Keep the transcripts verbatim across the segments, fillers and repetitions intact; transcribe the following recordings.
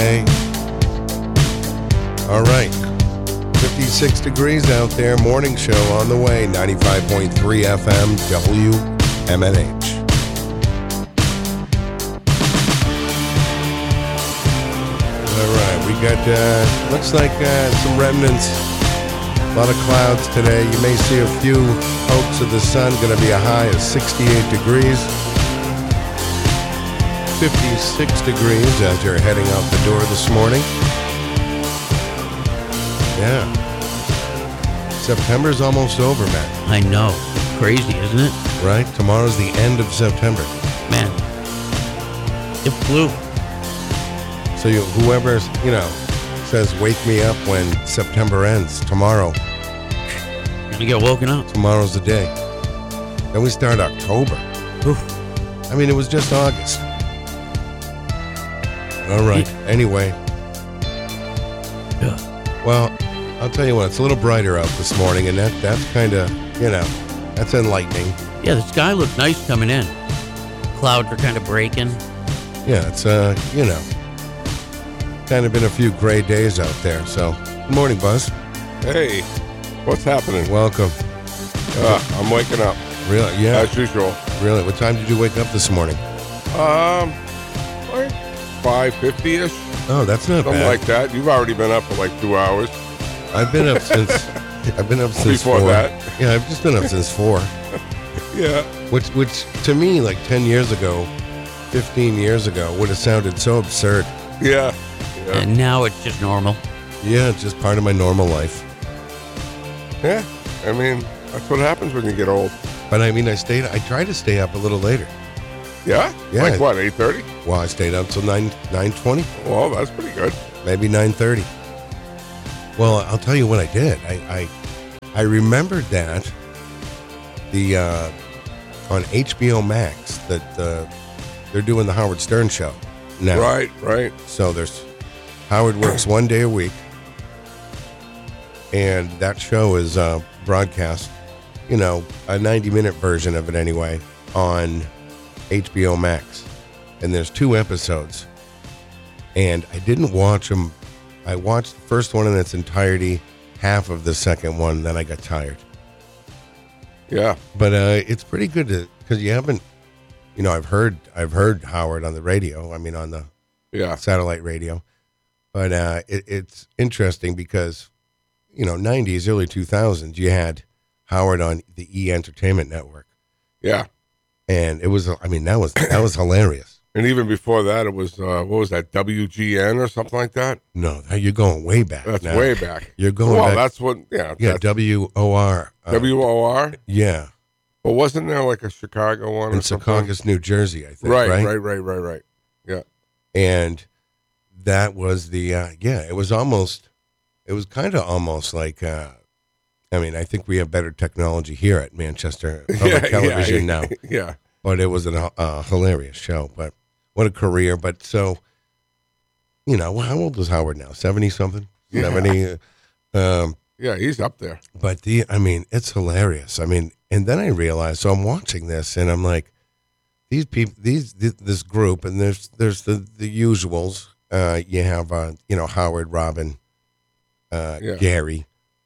Hey. All right. fifty-six degrees out there. Morning show on the way. ninety-five point three F M W M N H. All right. We got, uh, looks like uh, some remnants. A lot of clouds today. You may see a few pokes of the sun. Going to be a high of sixty-eight degrees. fifty-six degrees as you're heading out the door this morning. Yeah. September's almost over, man. I know. Crazy, isn't it? Right? Tomorrow's the end of September. Man. It flew. So you, whoever, you know, says wake me up when September ends, tomorrow. Gonna get woken up. Tomorrow's the day. Then we start October. Oof. I mean, it was just August. All right. Yeah. Anyway. Yeah. Well, I'll tell you what, it's a little brighter out this morning, and that that's kind of, you know, that's enlightening. Yeah, the sky looked nice coming in. Clouds are kind of breaking. Yeah, it's, uh, you know, kind of been a few gray days out there, so. Good morning, Buzz. Hey, what's happening? Welcome. Uh, I'm waking up. Really? Yeah. As usual. Really? What time did you wake up this morning? Um, like five fifty-ish. Oh, that's not Something bad. like that. You've already been up for like two hours. I've been up since, I've been up since Before four. that. Yeah, I've just been up since four. Yeah. Which, which to me, like ten years ago, fifteen years ago, would have sounded so absurd. Yeah. yeah. And now it's just normal. Yeah, it's just part of my normal life. Yeah. I mean, that's what happens when you get old. But I mean, I stayed, I tried to stay up a little later. Yeah? Yeah. Like what, eight thirty? Well, I stayed up till nine, nine twenty. Well, that's pretty good. Maybe nine thirty. Well, I'll tell you what I did. I, I, I remembered that the, uh, on H B O Max, that, uh, they're doing the Howard Stern show now. Right, right. So there's, Howard works one day a week, and that show is, uh, broadcast, you know, a ninety minute version of it anyway, on H B O Max. And there's two episodes. And I didn't watch them. I watched the first one in its entirety, half of the second one, then I got tired. Yeah. But uh, it's pretty good to, because you haven't, you know, I've heard I've heard Howard on the radio. I mean, on the yeah. satellite radio. But uh, it, it's interesting because, you know, nineties, early two thousands, you had Howard on the E! Entertainment Network. Yeah. And it was, I mean, that was that was hilarious. And even before that, it was, uh, what was that, W G N or something like that? No, you're going way back. That's now. way back. You're going well, back. that's what, yeah. Yeah, W O R. Uh, W O R? Yeah. Well, wasn't there like a Chicago one in or something? Secaucus, New Jersey, I think. Right, right, right, right, right, right. Yeah. And that was the, uh, yeah, it was almost, it was kind of almost like, uh, I mean, I think we have better technology here at Manchester Public yeah, Television yeah, now. Yeah. But it was a uh, hilarious show. But what a career. But so, you know, how old was Howard now? seventy-something? Yeah. seventy? Um, yeah, he's up there. But, the, I mean, it's hilarious. I mean, and then I realized, so I'm watching this, and I'm like, these people, these th- this group, and there's there's the, the usuals. Uh, you have, uh, you know, Howard, Robin, uh, Yeah. Gary,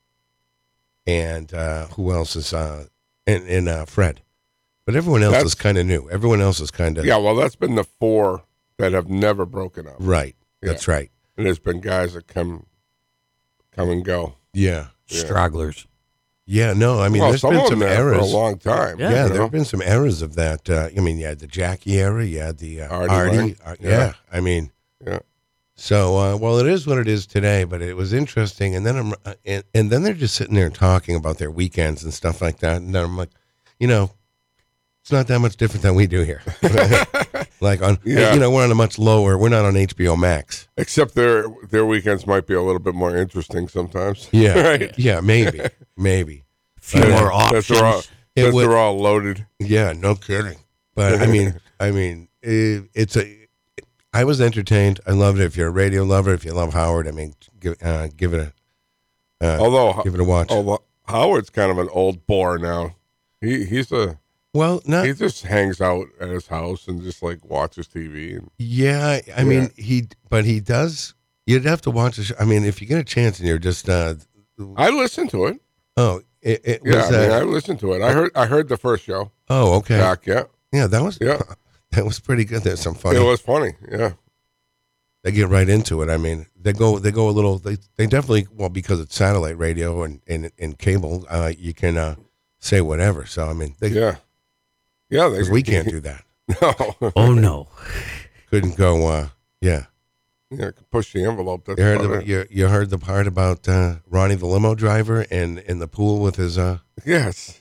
and uh, who else is, uh, and, and uh, Fred. But everyone else That's- is kind of new. Everyone else is kind of. Yeah, well, that's been the four that have never broken up. Right. Yeah. That's right. And there's been guys that come come and go. Yeah. Yeah. Stragglers. Yeah, no, I mean, well, there's some been of some them there eras. for a long time. Yeah, Yeah, there you know? have been some eras of that. Uh, I mean, you had the Jackie era, you had the uh, Artie Artie. Lang. uh, yeah. Yeah. I mean, Yeah. so, uh, well, it is what it is today, but it was interesting. And then I'm, uh, and, and then they're just sitting there talking about their weekends and stuff like that. And then I'm like, you know, it's not that much different than we do here. Like on, Yeah. you know, we're on a much lower, we're not on H B O Max. Except their their weekends might be a little bit more interesting sometimes. Yeah. right. Yeah, maybe, maybe. Few But, uh, more Because they're all, options. It because would- they're all loaded. Yeah, no kidding. But I mean, I mean, it, it's a. I was entertained. I loved it. If you're a radio lover, if you love Howard, I mean, give uh, give it a uh, Although give it a watch. although Howard's kind of an old bore now. He he's a Well, not He just hangs out at his house and just like watches T V. And, yeah. I Yeah. mean, he but he does. You'd have to watch the show. I mean, if you get a chance and you're just uh, I listened to it. oh, it, it Yeah, was. I mean, uh, I listened to it. I heard. I heard the first show oh, okay. back. Yeah, Yeah, that was Yeah. that was pretty good. There's some funny. it was funny. Yeah, They get right into it. I mean, they go they go a little. They they definitely well because it's satellite radio and and, and cable. Uh, you can uh, say whatever. So I mean, they, yeah, yeah. They, 'cause we can't do that. No. Oh no. Couldn't go. Uh, yeah. Yeah, push the envelope. That's You heard about the it. you, you heard the part about uh, Ronnie the limo driver and in the pool with his uh Yes.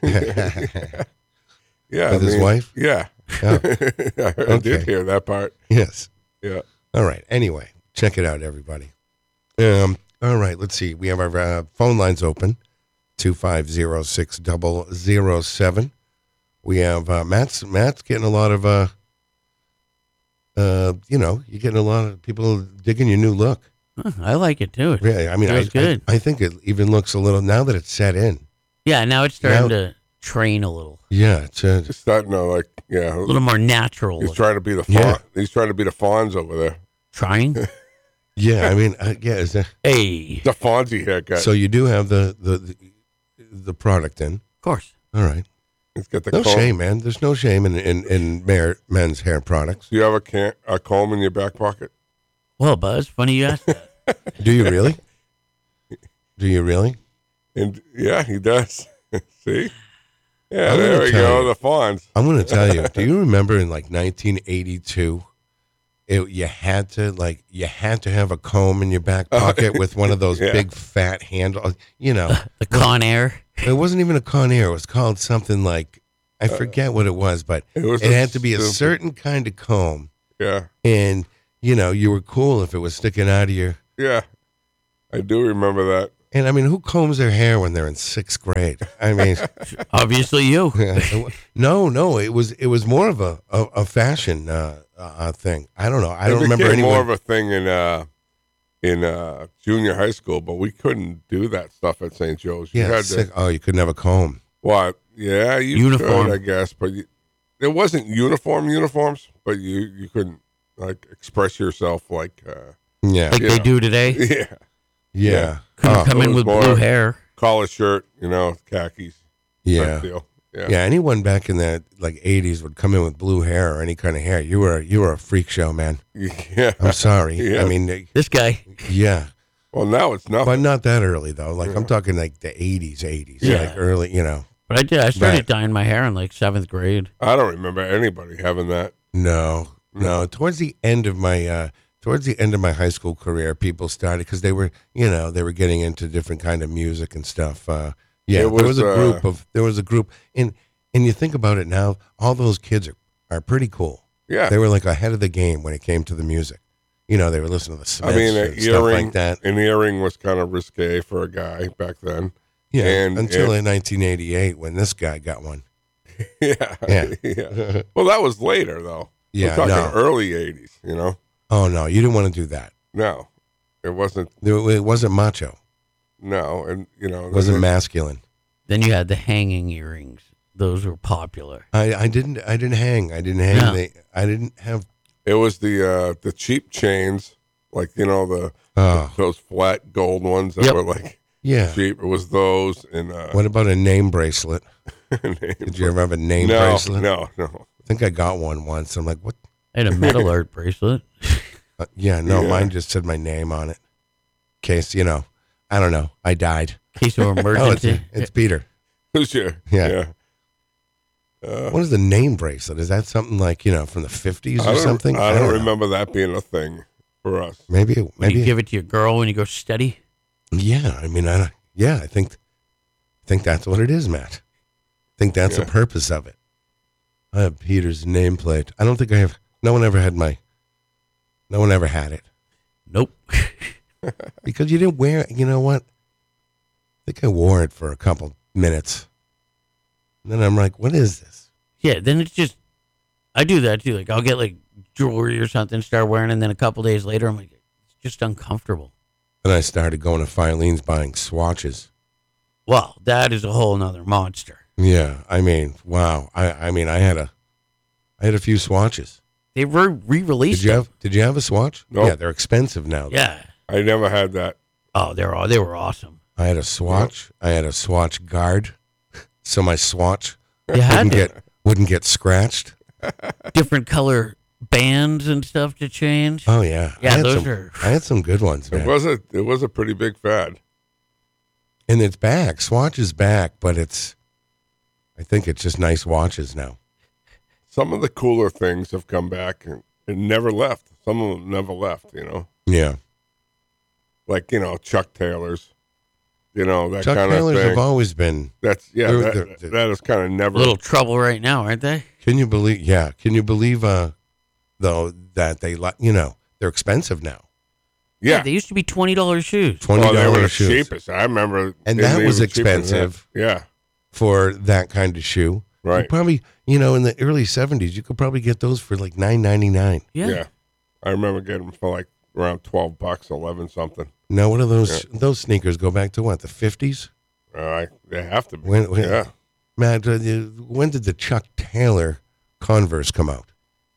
Yeah, with I his mean, wife. Yeah, Oh, I Okay. did hear that part. yes. Yeah. All right. Anyway, check it out, everybody. Um. All right. Let's see. We have our uh, phone lines open. Two five zero six double zero seven. We have uh, Matt's. Matt's getting a lot of uh. Uh, you know, you're getting a lot of people digging your new look. Huh, I like it too. Really, I mean, I, Feels good. I I think it even looks a little now that it's set in. Yeah, now it's starting Now- to train a little, Yeah, it's uh, Just starting to like, yeah. a little more natural. He's trying to be the Yeah. fawn. He's trying to be the fawns over there. Trying. yeah. I mean, uh, yeah. Is that, Hey, The Fonzie haircut. so you do have the, the the the product in. of course. All right. He's got the No comb. shame, man. There's no shame in in, in mare, men's hair products. Do you have a, can- a comb in your back pocket? Well, Buzz, funny you asked that. Do you really? Do you really? And yeah, he does. See? Yeah, I'm there gonna we tell go. you. The fawns. I'm going to tell you. Do you remember in like nineteen eighty-two? It, you had to like you had to have a comb in your back pocket with one of those Yeah. big fat handles. You know, The Con Air. it wasn't even a Conair. It was called something like I forget what it was, but It was it a had to be a stupid- certain kind of comb, Yeah. and you know you were cool if it was sticking out of your. Yeah. I do remember that. And I mean, who combs their hair when they're in sixth grade? I mean, Obviously, you. no, no, it was it was more of a a, a fashion uh, uh, thing. I don't know. I it don't remember became anyone. more of a thing in uh, in uh, junior high school, but we couldn't do that stuff at Saint Joe's. You yeah, had sick- to, oh, you couldn't have a comb. what? Yeah, you Uniform. could, I guess, but you, it wasn't uniform uniforms, but you you couldn't like express yourself like uh, Yeah, Like Yeah. they do today. yeah, yeah, Couldn't Oh, come it in was with more- blue hair. collar shirt, you know, khakis. yeah. type deal. Yeah. Yeah, anyone back in the like eighties would come in with blue hair or any kind of hair. You were you were a freak show, man. Yeah. I'm sorry. Yeah. I mean, uh, This guy. yeah, Well, now it's nothing. but not that early though. Like I'm talking like the eighties, eighties, Yeah. like early. You know, But I did. I started Right. dyeing my hair in like seventh grade. I don't remember anybody having that. no, no. Towards the end of my uh, towards the end of my high school career, people started because they were you know they were getting into different kind of music and stuff. Uh, yeah, It there was was, a uh, group of there was a group, and and you think about it now, all those kids are are pretty cool. Yeah. They were like ahead of the game when it came to the music. You know, they were listening to the Smiths I mean, and an stuff earring, like that. an earring was kind of risque for a guy back then. Yeah, and- until and- in nineteen eighty-eight when this guy got one. yeah. Yeah. yeah. Well, that was later, though. Yeah, We're talking no. early eighties, you know? Oh no, you didn't want to do that. No, it wasn't. There- It wasn't macho. No, and, you know. It wasn't it- masculine. Then you had the hanging earrings. Those were popular. I, I didn't I didn't hang. I didn't hang. No. They, I didn't have. It was the uh, the cheap chains, like, you know, the Oh those flat gold ones that Yep. were like yeah. cheap. It was those and uh, What about a name bracelet? Did you ever have a name no, bracelet? no, no. I think I got one once. I'm like, what? I had a metal art bracelet. Uh, yeah, no, Yeah. mine just said my name on it. In case you know, I don't know. I died. Case of Oh, it's, emergency. it's Peter. Who's your? Yeah. yeah. Uh, What is the name bracelet? Is that something like you know from the fifties I or don't, something? I don't know. remember that being a thing for us. Maybe, When maybe. you give it to your girl when you go study. yeah, I mean, I don't- yeah, I think, I think that's what it is, Matt. I think that's Yeah. the purpose of it. I have Peter's nameplate. I don't think I have. No one ever had my. No one ever had it Nope. because you didn't wear. You know what? I think I wore it for a couple minutes, and then I'm like, "What is this?" Yeah, then it's just, I do that too. Like, I'll get like jewelry or something, start wearing, and then a couple days later, I'm like, it's just uncomfortable. Then I started going to Filene's buying swatches. Well, that is a whole nother monster. Yeah, I mean, wow. I, I mean, I had a, I had a few swatches. They were re-released. Did you them. have? Did you have a swatch? Nope. Yeah, they're expensive now. Yeah. I never had that. Oh, they're all they were awesome. I had a swatch. I had a swatch guard, so my swatch You had wouldn't to. get wouldn't get scratched. different color bands and stuff to change. Oh yeah, Yeah, I had those some, are- I had some good ones, It man. was a it was a pretty big fad. And it's back. Swatch is back, but it's. I think it's just nice watches now. Some of the cooler things have come back and, and never left. Some of them never left. You know, Yeah, like you know Chuck Taylors. You know that Chuck kind Taylors of thing. have always been. That's yeah. they're- That, they're- they're- that is kind of never. A little trouble right now, aren't they? Can you believe? Yeah, can you believe? Uh, though that they like, you know, they're expensive now. yeah. They used to be twenty dollars shoes. Twenty Well, they were the dollars shoes cheapest. I remember, And they that were was even cheaper than that. expensive. Yeah, for that kind of shoe. You right. probably, you know, in the early seventies, you could probably get those for like nine ninety nine. Yeah. Yeah. I remember getting them for like around twelve bucks, eleven something. Now, what are those? Those sneakers go back to what, the fifties? Uh, I, they have to be. When, when, yeah. Matt, uh, you- when did the Chuck Taylor Converse come out?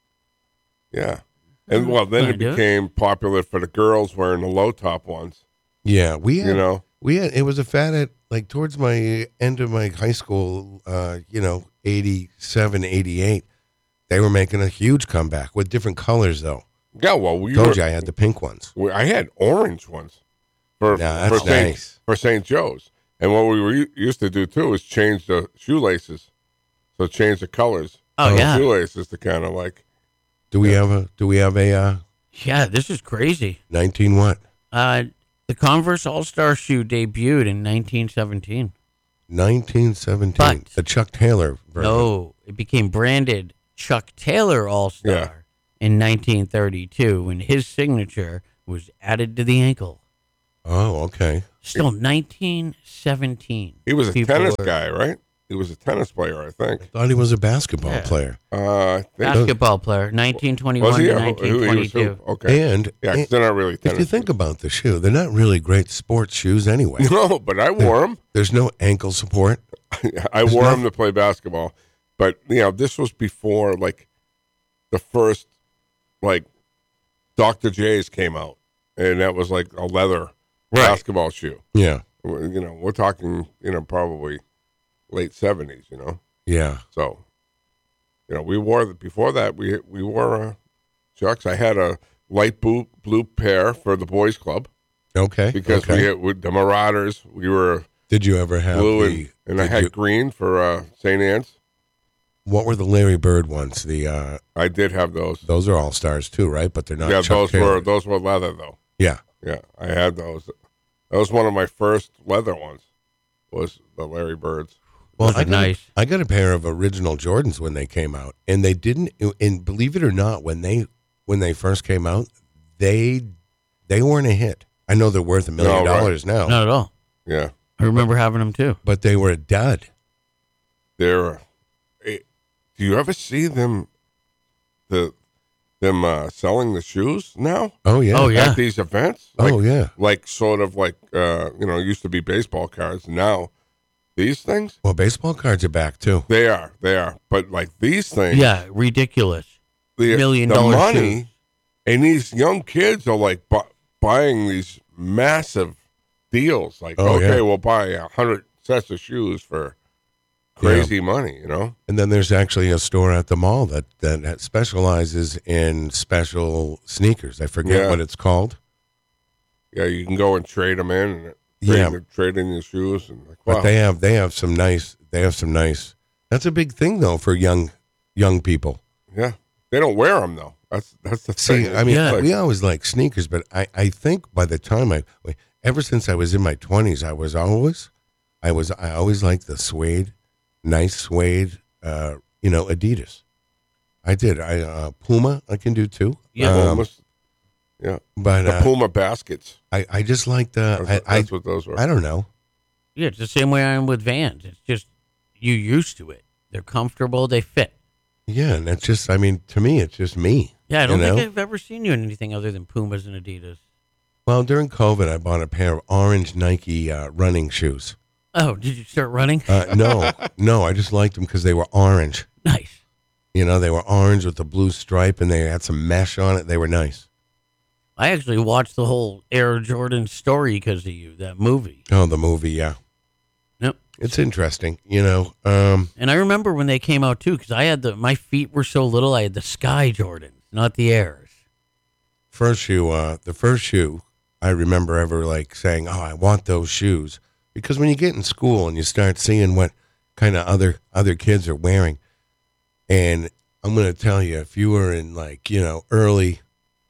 Yeah. And well, then Wanna it do it? became popular for the girls wearing the low top ones. Yeah, we had, You know, we had, it was a fad at like towards my end of my high school, uh, you know, eighty-seven, eighty-eight. They were making a huge comeback with different colors, though. yeah. Well, we Told were, you I had the pink ones. we, I had orange ones for Yeah, for that's Saint nice. for Saint Joe's. And what we were u- used to do too is change the shoelaces, so change the colors. Oh, of the yeah. shoelaces to kind of like Do we have a? Do we have a uh, Yeah, this is crazy. nineteen what? Uh, the Converse All Star shoe debuted in nineteen seventeen. nineteen seventeen. But- The Chuck Taylor version. No, it became branded Chuck Taylor All Star Yeah. in nineteen thirty-two when his signature was added to the ankle. Oh, okay. Still nineteen seventeen. he was a People tennis were- guy, right? He was a tennis player, I think. Thought he was a basketball Yeah. player. Uh, I think Basketball player, nineteen was twenty-one he? to Or who- nineteen who- he was twenty-two. who? Okay. And, Yeah, 'cause and they're not really if tennis. you think about the shoe, they're not really great sports shoes anyway. no, but I wore them. There's no ankle support. I There's wore no- them to play basketball. But you know, this was before like the first like Doctor J's came out, and that was like a leather basketball shoe. Yeah. You know, we're talking, you know, probably late seventies. You know, Yeah. so you know, we wore the before that we we wore uh, Chucks. I had a light blue blue pair for the boys club Okay. because okay. we had with the Marauders. We were Did you ever have blue the, and, and I did had you- green for uh, Saint Anne's. what were the Larry Bird ones? The uh I did have those. those are all stars too, right? But they're not yeah, Chuck those Taylor. were those were leather though. Yeah. Yeah, I had those. That was one of my first leather ones. Was the Larry Birds? Well, Those I are got, nice. I got a pair of original Jordans when they came out, and they didn't. And believe it or not, when they when they first came out, they they weren't a hit. I know they're worth a million No, right. dollars now, Not at all. Yeah, I remember having them too. but but they were a dud. they're. eh, do you ever see them? The them uh, selling the shoes now Oh yeah. Oh, yeah. at these events. Like, Oh yeah. like sort of like uh, you know, it used to be baseball cards. Now these things Well, baseball cards are back too. they are they are, but like these things, Yeah, ridiculous. the, million the dollar money, shoes. and these young kids are like bu- buying these massive deals. Like, Oh, okay, yeah. we'll buy a hundred sets of shoes for crazy money. You know, And then there's actually a store at the mall that that specializes in special sneakers. I forget Yeah. what it's called. yeah, you can go and trade them in and trade, Yeah. trade in your shoes and like, But wow, they have they have some nice they have some nice. That's a big thing though for young young people. yeah, they don't wear them though. That's that's the See, thing. I mean, Yeah. we always like sneakers, but I, I think by the time I, ever since I was in my twenties, I was always, I was, I always liked the suede, nice suede, uh, you know, Adidas. I did. I uh, Puma, I can do too. Yeah. Um, Pumas, yeah, but the uh, Puma baskets. I, I just like the. That's, I, I, that's what those were. I don't know. Yeah, it's the same way I am with Vans. It's just you used to it. They're comfortable. They fit. Yeah, and it's just. I mean, to me, it's just me. Yeah, I don't you think know? I've ever seen you in anything other than Pumas and Adidas. Well, during COVID, I bought a pair of orange Nike uh, running shoes. Oh, did you start running? Uh, no, no, I just liked them because they were orange. Nice. You know, they were orange with the blue stripe, and they had some mesh on it. They were nice. I actually watched the whole Air Jordan story because of you, that movie. Oh, the movie, yeah. Yep. It's interesting, you know. Um, And I remember when they came out, too, because I had the, my feet were so little, I had the Sky Jordans, not the Airs. first shoe, uh, the first shoe, I remember ever like saying, "Oh, I want those shoes," because when you get in school and you start seeing what kind of other other kids are wearing, and I'm going to tell you, if you were in like you know early,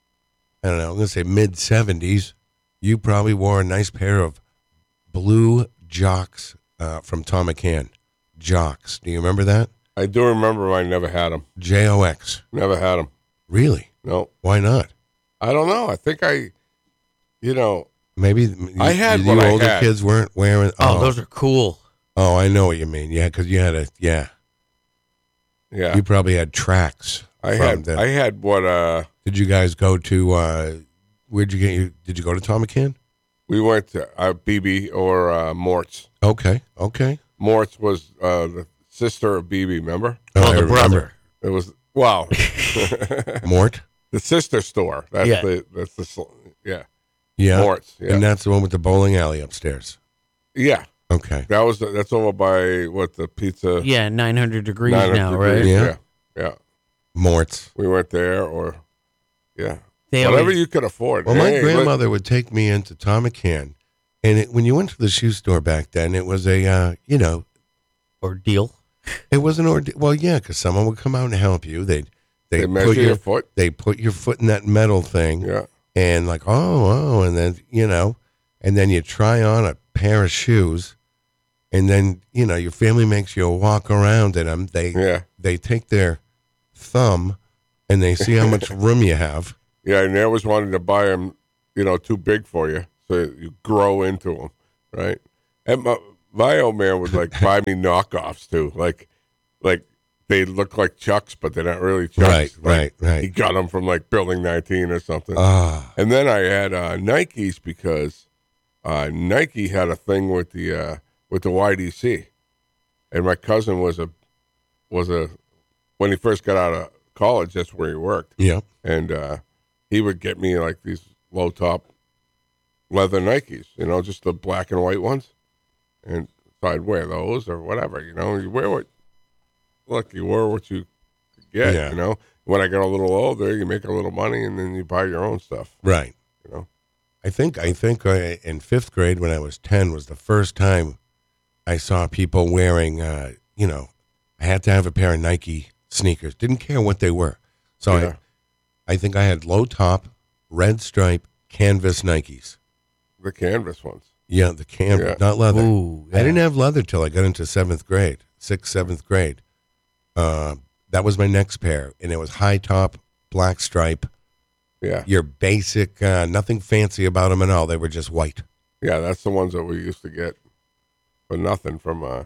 I don't know, I'm going to say mid seventies, you probably wore a nice pair of blue Jocks uh, from Tom McCann. Jocks, do you remember that? I do remember I never had them. J O X. Never had them. Really? No. Why not? I don't know. I think I, you know, Maybe you, I had you what I older had. kids weren't wearing. Oh, those are cool. Oh, I know what you mean. Yeah, because you had a yeah. yeah. You probably had tracks. I from had the- I had what uh Did you guys go to? Uh, where'd you get you? Did you go to Tom McCann? we went to uh, B B or uh, Mort's. Okay, okay. Mort's was uh, the sister of B B. Remember? Oh, Oh, I the remember. brother. It was wow. Mort. The sister store. That's Yeah. the that's the sl- yeah. Yeah. Mort's. Yeah. And that's the one with the bowling alley upstairs. yeah. Okay. That was the, that's over by what the pizza. Yeah, nine hundred degrees nine hundred now, degrees. right? Yeah. Yeah. Yeah. Mort's. We went there or yeah. They Whatever always- you could afford. Well, my Hey, let- grandmother would take me into Tom McCann, and it, when you went to the shoe store back then, it was a uh, you know ordeal. it was an ordeal. Well, yeah, because someone would come out and help you. They'd they They put measure your your foot. they put your foot in that metal thing. Yeah. And like, oh, oh, and then, you know, and then you try on a pair of shoes, and then, you know, your family makes you walk around in them. They, Yeah. they take their thumb and they see how much room you have. Yeah, and they always wanted to buy them, you know, too big for you, so you grow into them, right? And my, my old man would like buy me knockoffs too, like, like they look like Chucks, but they're not really Chucks. Right, Like, right, right. He got them from like Building nineteen or something. Ah, And then I had uh, Nikes because uh, Nike had a thing with the uh, with the Y D C, and my cousin was a was a when he first got out of college, that's where he worked. yeah. And uh, he would get me like these low top leather Nikes, you know, just the black and white ones. And so I'd wear those or whatever, you know. You wear what, look, you wear what you could get, Yeah. you know. When I got a little older, you make a little money and then you buy your own stuff, Right. you know. I think, I think uh, in fifth grade when I was ten was the first time I saw people wearing, uh, you know, I had to have a pair of Nike sneakers. Didn't care what they were. So Yeah. I, I think I had low top, red stripe, canvas Nikes. The canvas ones. Yeah, the canvas, Yeah. not leather. Ooh, I didn't have leather till I got into seventh grade, sixth, seventh grade. Uh, that was my next pair, and it was high top, black stripe. Yeah. Your basic, uh, nothing fancy about them at all. They were just white. Yeah, that's the ones that we used to get for nothing from, uh,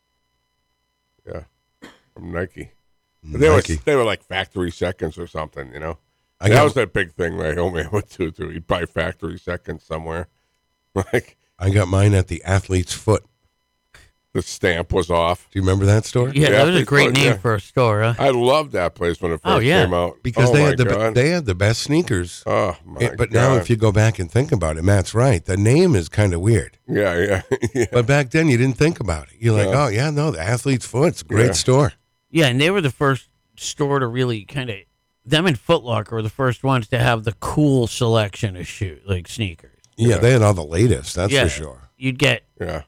yeah, from Nike. But they Nike. were they were like factory seconds or something, you know. I that got, was that big thing my old man would do too. He'd buy factory seconds somewhere. Like I got mine at the Athlete's Foot. the stamp was off. Do you remember that store? Yeah, Yeah, that was a they great put- name yeah. for a store, huh? I loved that place when it first Oh, yeah. came out. Because oh they my had the God. they had the best sneakers. oh my It- but God. now, if you go back and think about it, Matt's right. The name is kind of weird. yeah, yeah, yeah. But back then, you didn't think about it. You're like, Yeah. oh yeah, no, the Athlete's Foot. It's a great Yeah. store. Yeah, and they were the first store to really kind of, them and Foot Locker were the first ones to have the cool selection of shoe, like sneakers. Yeah, Yeah. they had all the latest. That's Yeah. for sure. You'd get, yeah,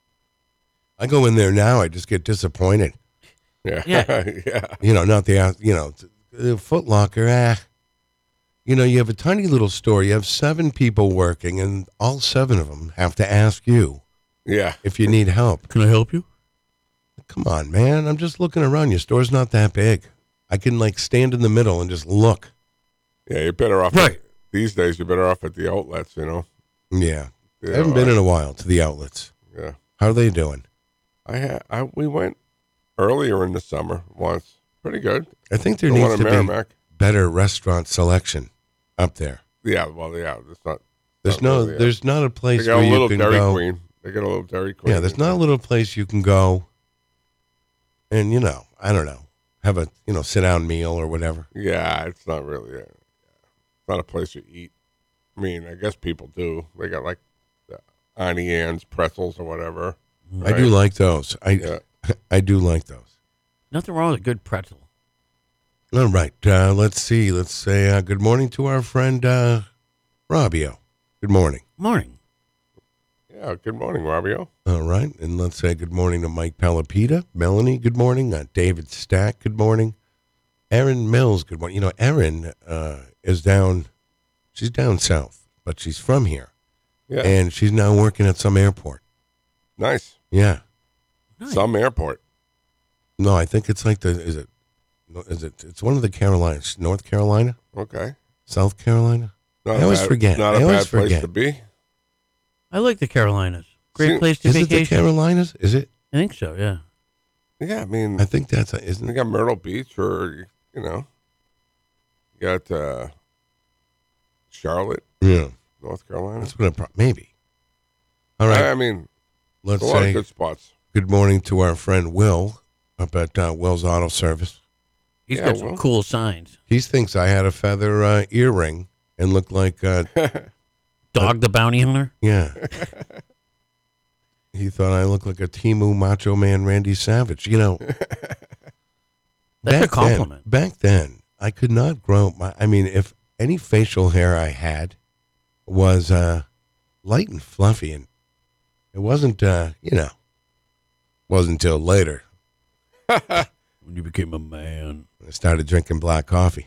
I go in there now, I just get disappointed. yeah, Yeah. yeah. You know, not the you know, the Foot Locker. Ah, you know, you have a tiny little store. You have seven people working, and all seven of them have to ask you Yeah. if you need help. can I help you? Come on, man. I'm just looking around. Your store's not that big. I can like stand in the middle and just look. Yeah, you're better off. Right. At, these days, you're better off at the outlets, you know. Yeah, Yeah, I haven't been in a while to the outlets. Yeah. How are they doing? I had. I we went earlier in the summer once. Pretty good. I think there The one needs in to be Merrimack. better restaurant selection up there. Yeah. Well, yeah. It's not. There's not no, really, yeah. there's not a They place got where a you little can Dairy go. Queen. They got a little Dairy Queen. Yeah, there's not a little place you can go and, you know, I don't know, have a, you know, sit-down meal or whatever. Yeah, it's not really a, it's not a place you eat. I mean, I guess people do. They got like the Auntie Anne's pretzels or whatever. I do right? like those. I Yeah. I do like those. Nothing wrong with a good pretzel. All right, uh, let's see. Let's say uh, good morning to our friend uh, Robbio. Good morning. Morning. Yeah, good morning, Robbio. All right, and let's say good morning to Mike Palapita. Melanie, good morning. Uh, David Stack, good morning. Erin Mills, good morning. You know, Erin uh, is down, she's down south, but she's from here. Yeah, And she's now working at some airport. nice. Yeah. Nice. Some airport. No, I think it's like the, is it, no, is it, it's one of the Carolinas, North Carolina, Okay. South Carolina. Not I a always bad- forget. Not I a always bad place forget. to be. I like the Carolinas. Great See, place to Is it the vacation. Carolinas? Is it? I think so, yeah. Yeah, I mean, I think that's, a, isn't you it? got Myrtle Beach, or you know, you got uh, Charlotte, Yeah. North Carolina. That's what I pro- maybe. All right. I, I mean, let's a lot of say good spots. good morning to our friend Will up at uh, Will's Auto Service. He's Yeah, got some well. cool signs. He thinks I had a feather uh, earring and looked like, uh, Dog the Bounty Hunter. yeah. He thought I looked like a Timu Macho Man Randy Savage. You know, That's a compliment. Then, back then, I could not grow my. I mean, if any facial hair I had was uh, light and fluffy, and it wasn't, uh, you know, wasn't until later When you became a man. I started drinking black coffee.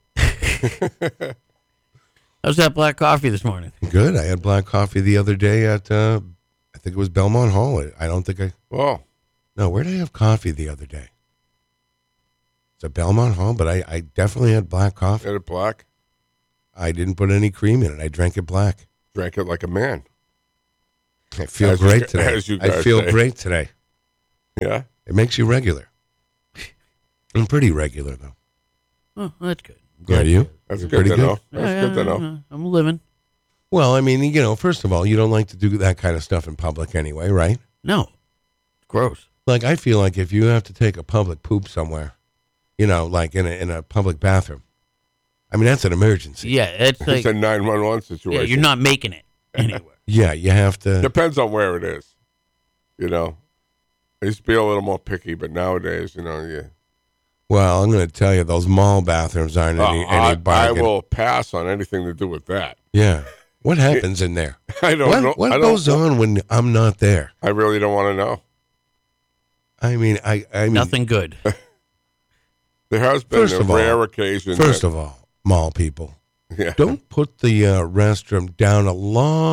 How's that black coffee this morning? Good. I had black coffee the other day at, uh, I think it was Belmont Hall. I don't think I, Well, no, where did I have coffee the other day? It's at Belmont Hall, but I, I definitely had black coffee. had it black, I didn't put any cream in it. I drank it black. drank it like a man. I feel As you great gu- today. as you I guys feel say. great today. Yeah, It makes you regular. I'm pretty regular, though. Oh, that's good. I'm Yeah, glad you? that's You're good pretty to good. know. That's Yeah, good to yeah, know. yeah. I'm living. Well, I mean, you know, first of all, you don't like to do that kind of stuff in public anyway, right? No. It's gross. Like, I feel like if you have to take a public poop somewhere, you know, like in a, in a public bathroom, I mean, that's an emergency. Yeah, it's like It's a nine one one situation. yeah, you're not making it anywhere. Yeah, you have to. Depends on where it is. You know, I used to be a little more picky, but nowadays, you know, yeah. Well, I'm going to tell you, those mall bathrooms aren't any, Oh, any I, I bargain. will pass on anything to do with that. Yeah. What happens in there? I don't What, know. what I don't, goes on when I'm not there? I really don't want to know. I mean, I, I mean, Nothing good. There has been First a of all- rare occasion. first that, of all, mall people, yeah. don't put the uh, restroom down a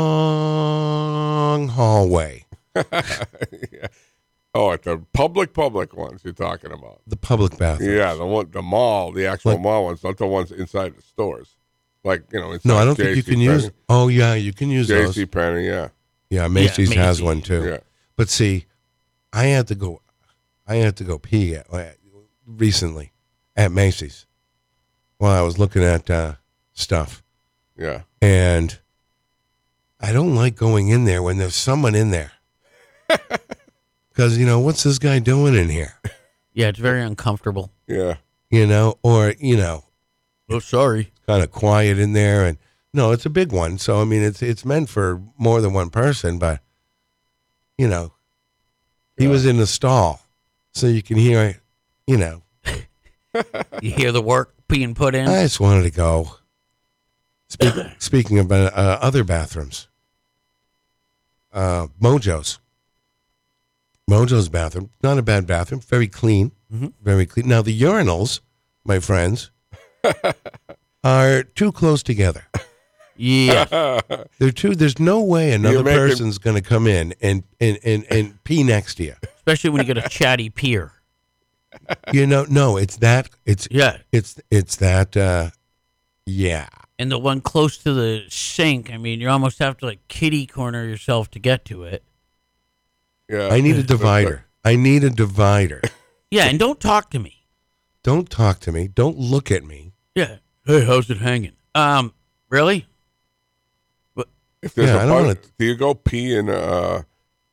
long hallway. yeah. Oh, at the public, public ones you're talking about. The public bathroom. Yeah, the one, the mall, the actual Like- mall ones, not the ones inside the stores. Like you know, inside No, I don't think you can use. Oh yeah, you can use J those. C Penney. Yeah, Yeah, Macy's has Macy's. one too. yeah. But see, I had to go. I had to go pee at, uh, recently at Macy's while I was looking at uh, stuff, Yeah. and I don't like going in there when there's someone in there because you know what's this guy doing in here? Yeah, it's very uncomfortable. Yeah. You know, or you know, Oh, sorry. kind of quiet in there, and no, it's a big one. So I mean, it's it's meant for more than one person, but you know, he Yeah. was in the stall, so you can hear, you know. You hear the work being put in? I just wanted to go. Speak, speaking of uh, other bathrooms, uh, Mojo's. Mojo's bathroom, not a bad bathroom, very clean, Mhm. very clean. Now the urinals, my friends, are too close together. Yeah. They're too. There's no way another You're making- person's going to come in and, and, and, and pee next to you. Especially when you get a chatty peer. You know, no, it's that. It's Yeah. it's it's that. Uh, yeah. And the one close to the sink, I mean, you almost have to like kitty corner yourself to get to it. Yeah. I need a divider. I need a divider. Yeah, and don't talk to me. Don't talk to me. Don't look at me. Yeah. Hey, how's it hanging? Um, really? If there's Yeah, a I don't bug, wanna- do you go pee in uh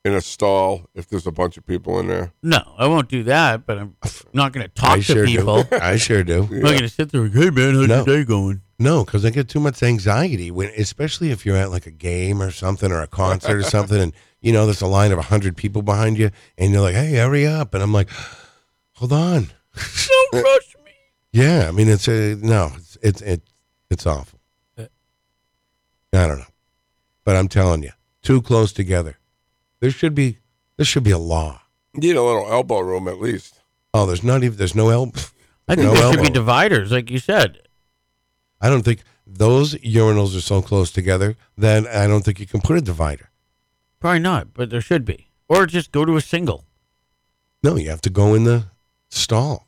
in a stall if there's a bunch of people in there. No, I won't do that, but I'm not going to talk I to sure people. do. I sure do. I'm not going to sit there like, hey, man, how's No. your day going? No, because I get too much anxiety when, especially if you're at like a game or something or a concert or something, and you know there's a line of a hundred people behind you, and you're like, "Hey, hurry up!" And I'm like, "Hold on." Don't rush me. Yeah, I mean it's a no, it's it's it, it's awful. Uh. I don't know, but I'm telling you, too close together. There should be there should be a law. You need a little elbow room at least. Oh, there's not even there's no elbow. I think No there should be elbow. dividers, like you said. I don't think those urinals are so close together that I don't think you can put a divider. Probably not, but there should be. Or just go to a single. No, you have to go in the stall.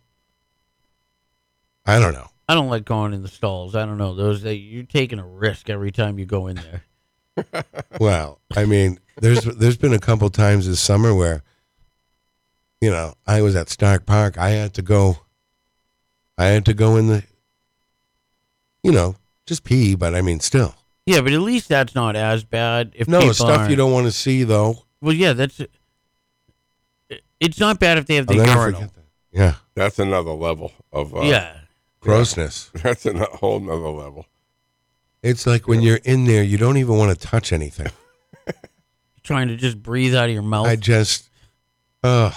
I don't know. I don't like going in the stalls. I don't know. Those they, you're taking a risk every time you go in there. Well, I mean, there's there's been a couple times this summer where, you know, I was at Stark Park. I had to go. I had to go in the. You know, just pee, but I mean, still. Yeah, but at least that's not as bad. If No, people stuff aren't- you don't want to see, though. Well, yeah, that's. it- It's not bad if they have the I'll never urinal. forget that. Yeah, That's another level of uh, Yeah, grossness. That's a whole nother level. It's like when you're in there, you don't even want to touch anything. trying to just breathe out of your mouth. I just, uh,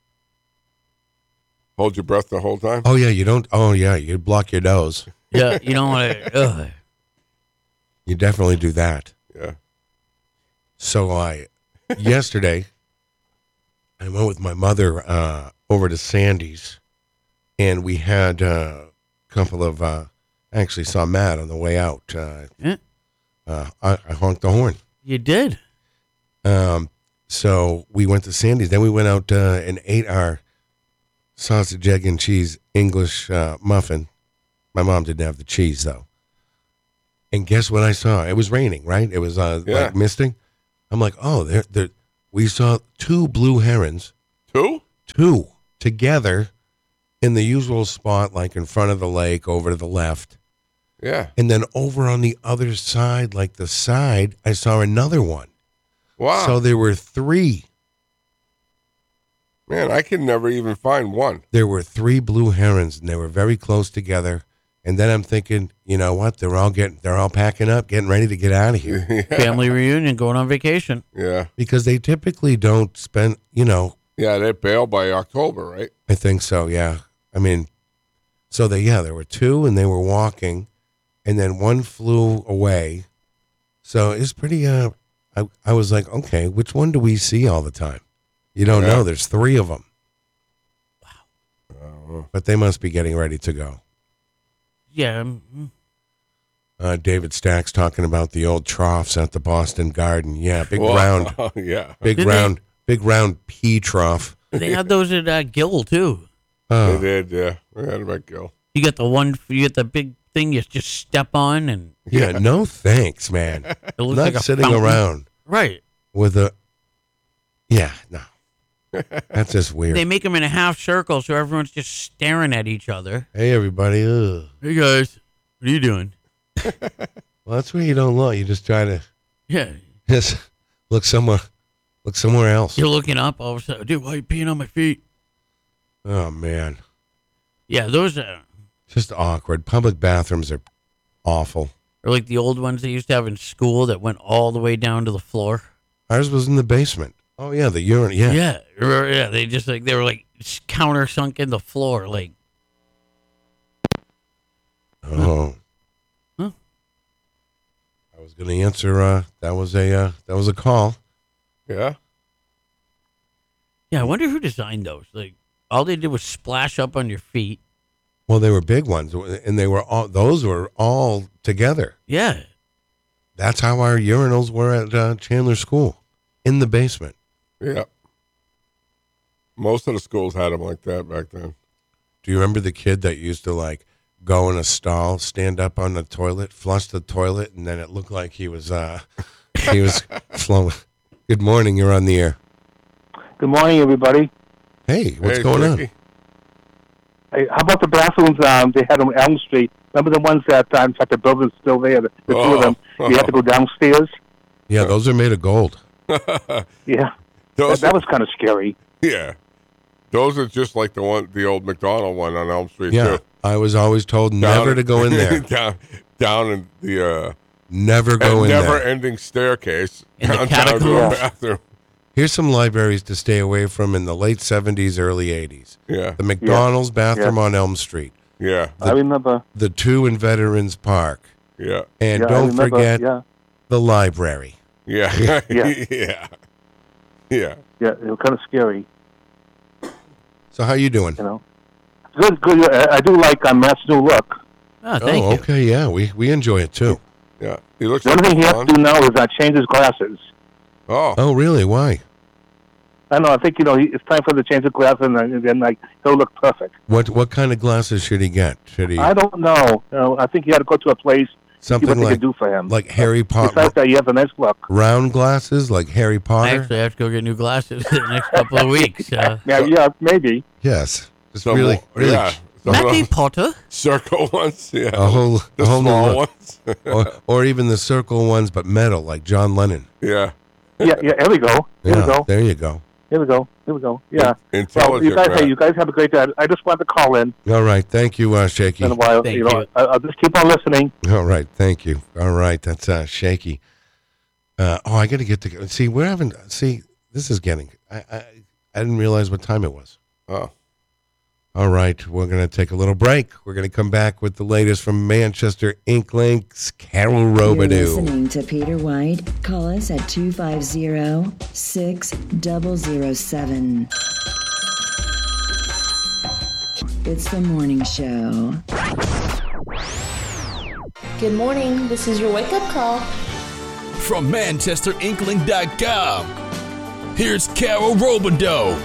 Hold your breath the whole time. oh yeah, you don't. Oh yeah, you block your nose. yeah, you don't want to. You definitely do that. Yeah. So I, yesterday, I went with my mother uh, over to Sandy's, and we had uh, a couple of. Uh, I actually saw Matt on the way out. Uh, Yeah, uh, I, I honked the horn. you did. Um, so we went to Sandy's. Then we went out uh, and ate our sausage, egg, and cheese English uh, muffin. My mom didn't have the cheese though. And guess what I saw? It was raining, right? It was uh, Yeah. like misting. I'm like, oh, there, there. We saw two blue herons, Two? two together, in the usual spot, like in front of the lake, over to the left, Yeah. and then over on the other side, like the side, I saw another one. Wow. So there were three. Man, I can never even find one. There were three blue herons, and they were very close together. And then I'm thinking, you know what? They're all getting, they're all packing up, getting ready to get out of here yeah. Family reunion, going on vacation. Yeah. because they typically don't spend. You know, Yeah, they bail by October, right? I think so. Yeah, I mean, so they yeah, there were two, and they were walking, and then one flew away. So it's pretty. Uh, I I was like, okay, which one do we see all the time? You don't Yeah. know. There's three of them, Uh, but they must be getting ready to go. Yeah, um, Uh, David Stack's talking about the old troughs at the Boston Garden. Yeah, big well, round, yeah. big Did they- round, big round pea trough. they had those at uh, Gill too. They Oh, did, yeah. We had them at Gill. You got the one, you get the big thing you just step on, and yeah, no thanks, man. it looks Not like a sitting fountain. around Right. with a. Yeah, no, that's just weird. They make them in a half circle, so everyone's just staring at each other. Hey, everybody. Ugh. Hey guys, what are you doing? Well, that's where you don't look. You just try to Yeah, just look somewhere, look somewhere else. you're looking up. All of a sudden, dude, why are you peeing on my feet? Oh man, Yeah, those are, just awkward. Public bathrooms are awful. are like the old ones they used to have in school that went all the way down to the floor. Ours was in the basement. Oh yeah, the urine. Yeah, Yeah, or- yeah. They just like they were like counter sunk in the floor. Like, Oh. Huh? I was going to answer. Uh, that was a uh, that was a call. Yeah. yeah, I wonder who designed those. Like, all they did was splash up on your feet. Well, they were big ones, and they were all those were all together. Yeah, That's how our urinals were at uh, Chandler School, in the basement. Yeah. Most of the schools had them like that back then. Do you remember the kid that used to like go in a stall, stand up on the toilet, flush the toilet, and then it looked like he was uh, he was flowing. Good morning, you're on the air. Good morning, everybody. Hey, what's Hey, going on? Ricky. Hey, how about the bathrooms um, they had on Elm Street? Remember the ones that, uh, in fact, the building's still there, the, the two of them. Oh. You have to go downstairs. Yeah, those are made of gold. Yeah. Those that are, was kind of scary. yeah. Those are just like the one, the old McDonald one on Elm Street Yeah, too. I was always told Down never in- to go in there. down, down in the uh, Never go in there. never-ending staircase In the down, down to the catacombs? bathroom. Here's some libraries to stay away from in the late seventies, early eighties. Yeah, The McDonald's bathroom Yeah. on Elm Street, yeah, I remember. the two in Veterans Park, yeah, and yeah, I don't remember, forget Yeah, the library. yeah, Yeah. yeah, yeah. yeah, it was kind of scary. So how you doing? You know, good, good. I, I do like um, Matt's new look. Oh, thank oh, you. okay, yeah, we we enjoy it too. Yeah, he looks The like only thing he has fun. to do now is uh, change his glasses. Oh, Oh, really? Why? I don't know. I think you know he, it's time for him to change the glasses, and then, and then like he'll look perfect. What what kind of glasses should he get? Should he I don't know. You know, I think he had to go to a place see something what they like could do for him. like Harry Potter, Besides that, he has a nice look. round glasses like Harry I Potter? actually have to go get new glasses in the next couple of weeks. Uh, Yeah, yeah, maybe. Yes, just some really, more- really yeah, some of Matty those Potter. circle ones. Yeah, a whole the a whole new small look. ones. or, or even the circle ones, but metal like John Lennon. yeah, Yeah, yeah. Here we go. Here Yeah, we go. there you go. Here we go. Here we go. Yeah. Well, intelligent. you guys, Matt. hey, you guys have a great day. I just wanted to call in All right, thank you, uh, Shaky. in a while. Thank you know, you. I, I'll just keep on listening. All right, thank you. All right, that's uh, Shaky. Uh, oh, I got to get to see. We're having see. This is getting. I, I I didn't realize what time it was. Oh, All right, we're going to take a little break. We're going to come back with the latest from Manchester Inklings, Carol You're Robidoux. listening to Peter White. Call us at two five zero, six zero zero seven. It's the morning show. Good morning. This is your wake up call. From Manchester Inkling dot com, here's Carol Robidoux.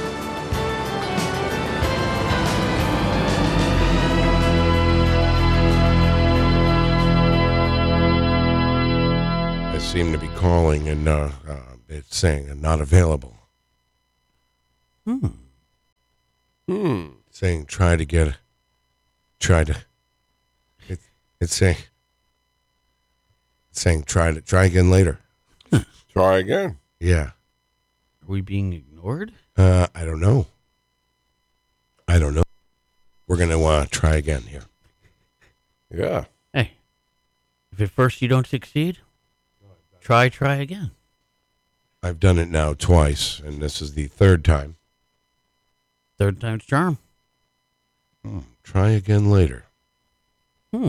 I seem to be calling and uh, uh, it's saying uh, not available. Hmm. hmm. Saying try to get, try to. It, it's saying. It's saying try to try again later. Try again. Yeah. Are we being ignored? Uh, I don't know. I don't know. We're gonna uh, try again here. Yeah. Hey, if at first you don't succeed, try, try again. I've done it now twice, and this is the third time. Third time's charm. Hmm, try again later. Hmm.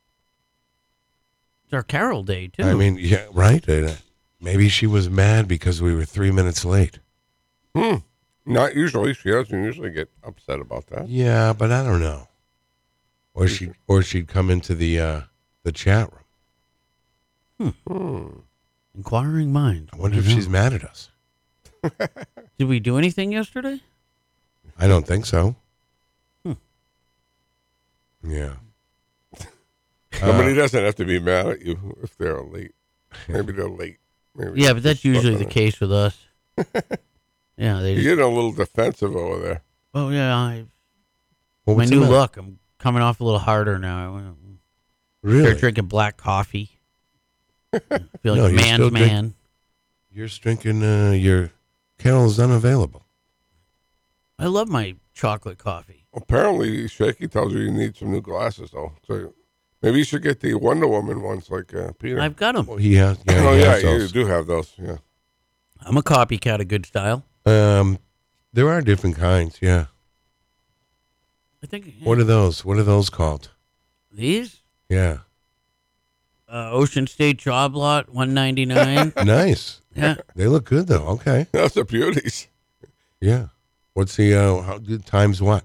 It's our Carol Day, too. I mean, yeah, right. Uh, maybe she was mad because we were three minutes late. Hmm. Not usually. She doesn't usually get upset about that. Yeah, but I don't know. Or she, or she'd come into the uh, the chat room. Hmm. Inquiring mind. I wonder if she's mad at us. Did we do anything yesterday? I don't think so. Hmm. Yeah. Somebody Uh, doesn't have to be mad at you if they're late. Maybe they're late. Maybe Yeah, they're but that's just stuck usually on the it. case with us. Yeah, they You're just, getting a little defensive over there. oh, yeah, I, What my was the new matter? look. I'm coming off a little harder now. I Really? Start drinking black coffee. Feel like No, a you man's still drink- man. You're drinking. Uh, your Carol's unavailable. I love my chocolate coffee. Apparently, Shaky tells you you need some new glasses, though. So maybe you should get the Wonder Woman ones like uh, Peter. I've got them. Well, he has. Yeah, oh, he yeah, has you those. do have those. Yeah. I'm a copycat of good style. Um, there are different kinds. Yeah. I think What are those? What are those called? these Yeah. uh, Ocean State Job Lot one ninety-nine. Nice. Yeah, They look good though. Okay. Those are beauties. Yeah. What's the uh? How good times what?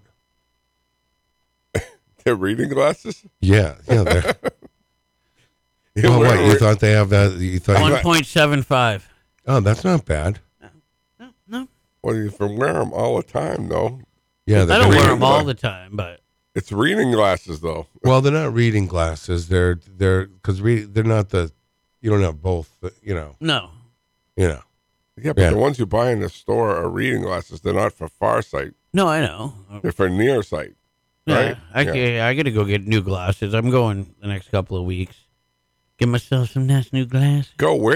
They're reading glasses? Yeah. Yeah. They're, You oh, wear what you re- thought they have that? You thought? one point seven five. Oh, that's not bad. No, no, Well, you can wear them all the time, though. Yeah. I they're don't very- wear them all the time, but It's reading glasses, though. Well, they're not reading glasses. They're they're because re- they're not the. You don't have both. but, You know. no. You know. Yeah, but Yeah. the ones you buy in the store are reading glasses. They're not for far sight. No, I know. They're for near sight. Yeah, Right? I, Yeah. I got to go get new glasses. I'm going the next couple of weeks. Get myself some nice new glasses. Go where?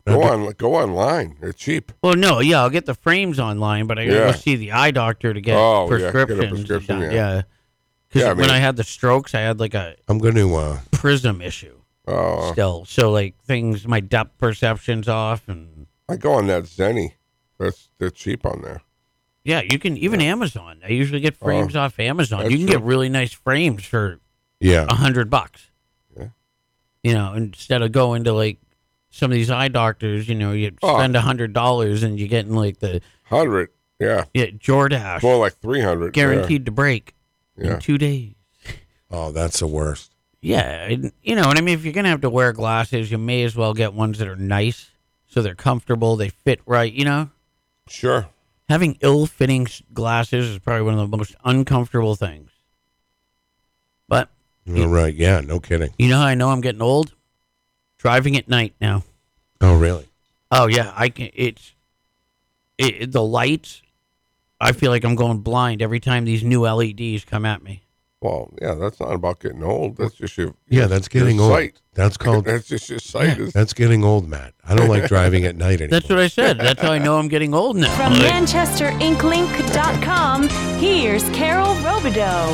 Go on, go online. They're cheap. Well, no, yeah, I'll get the frames online, but I gotta Yeah. go see the eye doctor to get Oh, yeah, get a prescriptions. prescription, done. yeah. Yeah. Because Yeah, I when mean- I had the strokes, I had like a I'm going to. Uh, prism issue Oh, still. So like things, my depth perception's off, and I go on that Zenny. That's they're cheap on there. yeah, you can even Amazon. I usually get frames Oh, off Amazon. that's You can true. get really nice frames for yeah. a hundred bucks. Yeah. You know, instead of going to like some of these eye doctors, you know, you Oh. spend a hundred dollars and you're getting like the Hundred. Yeah. yeah, Jordache More like three hundred. guaranteed to break Yeah. in two days. Oh, that's the worst. Yeah, and, you know, and I mean, if you're gonna have to wear glasses, you may as well get ones that are nice, so they're comfortable, they fit right. You know, Sure. having ill-fitting s- glasses is probably one of the most uncomfortable things. But You're right. Yeah, no kidding. you know how I know I'm getting old? Driving at night now. Oh, really? Oh yeah, I can. It's it, the lights. I feel like I'm going blind every time these new L E Ds come at me. Well, yeah, that's not about getting old. That's just your Yeah, your- that's your getting old. sight. That's called. That's just your sight. Is, That's getting old, Matt. I don't like driving at night anymore. That's what I said. That's how I know I'm getting old now. From Like, Manchester Ink Link dot com, here's Carol Robideau.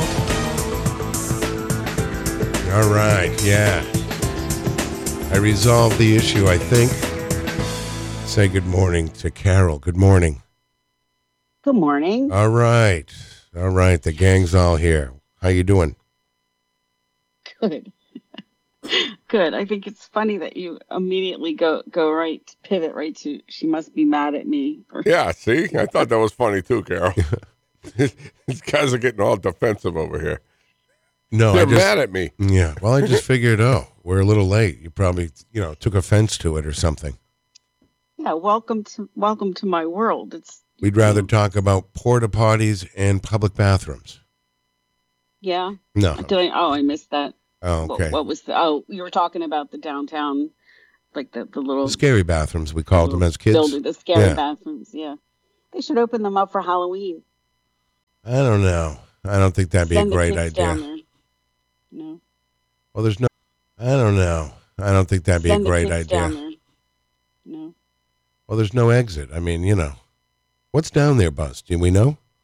All right. Yeah. I resolved the issue, I think. Say good morning to Carol. Good morning. Good morning. All right. All right. The gang's all here. How you doing? Good. Good. I think it's funny that you immediately go go right, pivot right to she must be mad at me. For, yeah, see? I thought that was funny too, Carol. These guys are getting all defensive over here. No, They're I just, mad at me. Yeah. Well, I just figured, oh, we're a little late. You probably, you know, took offense to it or something. yeah. Welcome to welcome to my world. It's We'd rather talk about porta potties and public bathrooms. yeah. No. Did I, oh, I missed that. Oh, okay. What, what was the? Oh, you were talking about the downtown, like the the little The scary bathrooms, we called them as kids. building, the scary Yeah. bathrooms. Yeah, they should open them up for Halloween. I don't know. I don't think that'd be Send a the great kids down idea. there. No. Well, there's no. I don't know. I don't think that'd be Send a the great kids down idea. there. No. Well, there's no exit. I mean, you know, what's down there, Buzz? Do we know?